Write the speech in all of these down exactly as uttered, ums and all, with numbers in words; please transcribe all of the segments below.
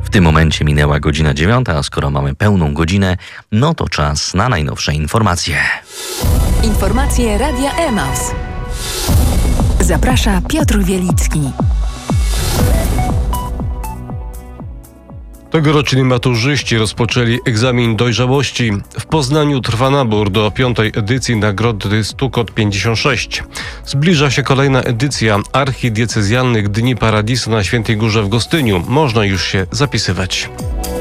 W tym momencie minęła godzina dziewiąta, a skoro mamy pełną godzinę, no to czas na najnowsze informacje. Informacje Radia Emaus. Zaprasza Piotr Wielicki. Tegoroczni maturzyści rozpoczęli egzamin dojrzałości. W Poznaniu trwa nabór do piątej edycji Nagrody Stukot pięćdziesiąt sześć. Zbliża się kolejna edycja archidiecezjalnych Dni Paradiso na Świętej Górze w Gostyniu. Można już się zapisywać.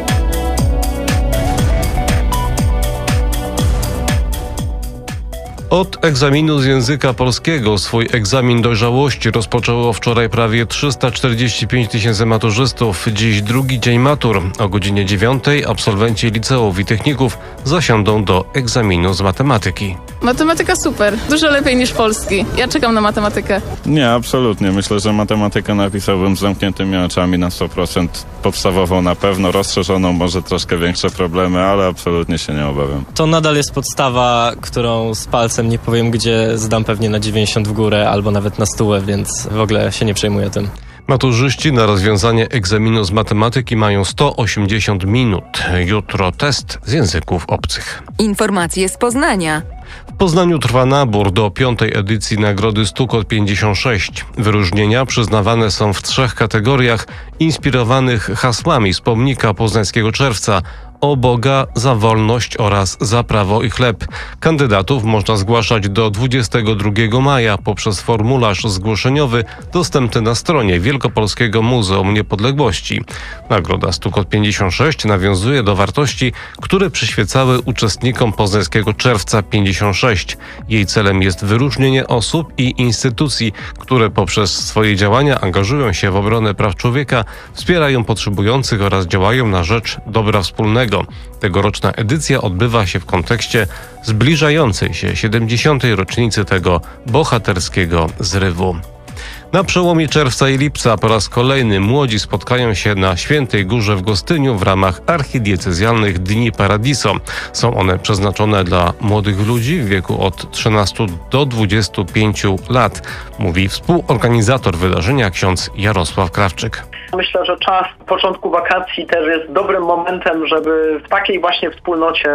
Od egzaminu z języka polskiego swój egzamin dojrzałości rozpoczęło wczoraj prawie trzysta czterdzieści pięć tysięcy maturzystów. Dziś drugi dzień matur. O godzinie dziewiątej absolwenci liceów i techników zasiądą do egzaminu z matematyki. Matematyka super, dużo lepiej niż polski. Ja czekam na matematykę. Nie, absolutnie. Myślę, że matematykę napisałbym z zamkniętymi oczami na sto procent. Podstawową na pewno, rozszerzoną może troszkę większe problemy, ale absolutnie się nie obawiam. To nadal jest podstawa, którą z palcem nie powiem gdzie zdam pewnie na dziewięćdziesiąt w górę albo nawet na stówę, więc w ogóle się nie przejmuję tym. Maturzyści na rozwiązanie egzaminu z matematyki mają sto osiemdziesiąt minut. Jutro test z języków obcych. Informacje z Poznania. W Poznaniu trwa nabór do piątej edycji Nagrody Stukot pięćdziesiąt sześć. Wyróżnienia przyznawane są w trzech kategoriach inspirowanych hasłami z pomnika poznańskiego Czerwca: o Boga, za wolność oraz za prawo i chleb. Kandydatów można zgłaszać do dwudziestego drugiego maja poprzez formularz zgłoszeniowy dostępny na stronie Wielkopolskiego Muzeum Niepodległości. Nagroda Stukot pięćdziesiąt sześć nawiązuje do wartości, które przyświecały uczestnikom Poznańskiego Czerwca pięćdziesiąt sześć. Jej celem jest wyróżnienie osób i instytucji, które poprzez swoje działania angażują się w obronę praw człowieka, wspierają potrzebujących oraz działają na rzecz dobra wspólnego. Tegoroczna edycja odbywa się w kontekście zbliżającej się siedemdziesiątej rocznicy tego bohaterskiego zrywu. Na przełomie czerwca i lipca po raz kolejny młodzi spotkają się na Świętej Górze w Gostyniu w ramach archidiecezjalnych Dni Paradiso. Są one przeznaczone dla młodych ludzi w wieku od trzynastu do dwudziestu pięciu lat, mówi współorganizator wydarzenia ksiądz Jarosław Krawczyk. Myślę, że czas początku wakacji też jest dobrym momentem, żeby w takiej właśnie wspólnocie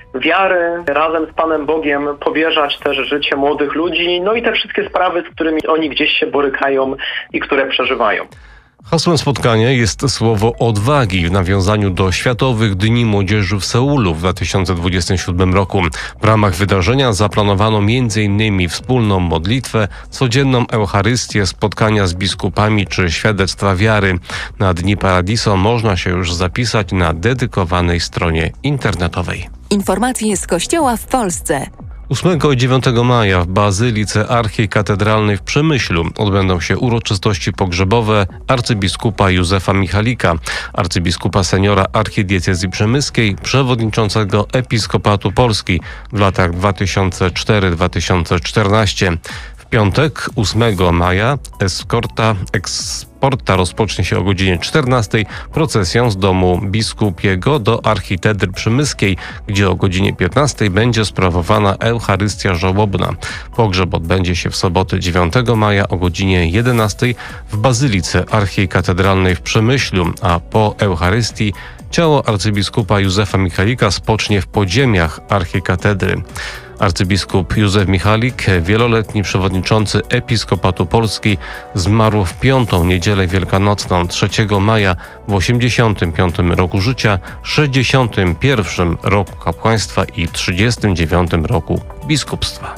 wiary razem z Panem Bogiem powierzać też życie młodych ludzi, no i te wszystkie sprawy, z którymi oni gdzieś się borykają i które przeżywają. Hasłem spotkania jest słowo odwagi w nawiązaniu do Światowych Dni Młodzieży w Seulu w dwa tysiące dwudziestym siódmym roku. W ramach wydarzenia zaplanowano między innymi wspólną modlitwę, codzienną Eucharystię, spotkania z biskupami czy świadectwa wiary. Na Dni Paradiso można się już zapisać na dedykowanej stronie internetowej. Informacje z Kościoła w Polsce. ósmego i dziewiątego maja w Bazylice Archikatedralnej w Przemyślu odbędą się uroczystości pogrzebowe arcybiskupa Józefa Michalika, arcybiskupa seniora archidiecezji przemyskiej, przewodniczącego Episkopatu Polski w latach dwa tysiące czwarty do dwa tysiące czternastego. W piątek, ósmego maja, eskorta eksporta rozpocznie się o godzinie czternastej procesją z domu biskupiego do Archikatedry Przemyskiej, gdzie o godzinie piętnastej będzie sprawowana Eucharystia żałobna. Pogrzeb odbędzie się w sobotę dziewiątego maja o godzinie jedenastej w Bazylice Archikatedralnej w Przemyślu, a po Eucharystii ciało arcybiskupa Józefa Michalika spocznie w podziemiach archikatedry. Arcybiskup Józef Michalik, wieloletni przewodniczący Episkopatu Polski, zmarł w piątą niedzielę wielkanocną trzeciego maja w osiemdziesiątym piątym roku życia, sześćdziesiątym pierwszym roku kapłaństwa i trzydziestym dziewiątym roku biskupstwa.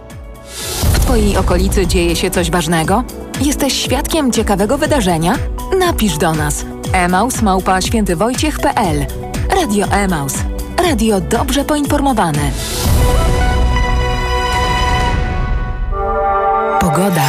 W Twojej okolicy dzieje się coś ważnego? Jesteś świadkiem ciekawego wydarzenia? Napisz do nas. emaus małpa świętywojciech kropka pe el. Radio Emaus. Radio dobrze poinformowane. Pogoda.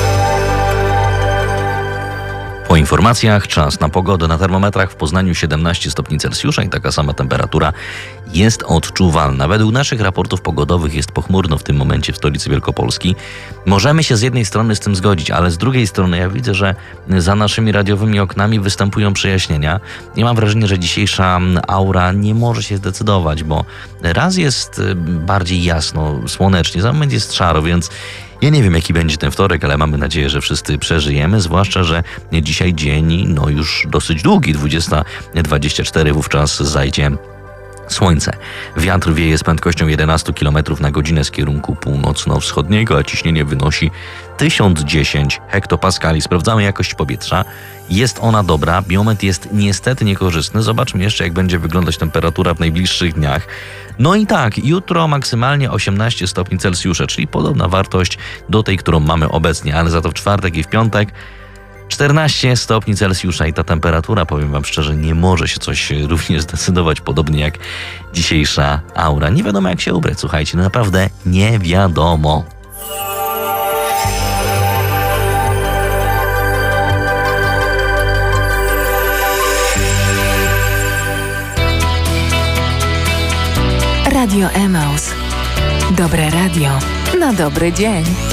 Po informacjach czas na pogodę. Na termometrach w Poznaniu siedemnaście stopni Celsjusza i taka sama temperatura jest odczuwalna. Według naszych raportów pogodowych jest pochmurno w tym momencie w stolicy Wielkopolski. Możemy się z jednej strony z tym zgodzić, ale z drugiej strony ja widzę, że za naszymi radiowymi oknami występują przejaśnienia. I mam wrażenie, że dzisiejsza aura nie może się zdecydować, bo raz jest bardziej jasno, słonecznie, za moment jest szaro, więc ja nie wiem, jaki będzie ten wtorek, ale mamy nadzieję, że wszyscy przeżyjemy, zwłaszcza, że dzisiaj dzień no już dosyć długi, dwudziesta dwadzieścia cztery, wówczas zajdzie słońce. Wiatr wieje z prędkością jedenaście kilometrów na godzinę z kierunku północno-wschodniego, a ciśnienie wynosi tysiąc dziesięć hektopaskali. Sprawdzamy jakość powietrza. Jest ona dobra, biometr jest niestety niekorzystny. Zobaczmy jeszcze, jak będzie wyglądać temperatura w najbliższych dniach. No i tak, jutro maksymalnie osiemnaście stopni Celsjusza, czyli podobna wartość do tej, którą mamy obecnie, ale za to w czwartek i w piątek czternaście stopni Celsjusza i ta temperatura, powiem wam szczerze, nie może się coś również zdecydować, podobnie jak dzisiejsza aura. Nie wiadomo, jak się ubrać, słuchajcie, no naprawdę nie wiadomo. Radio Emaus. Dobre radio na dobry dzień.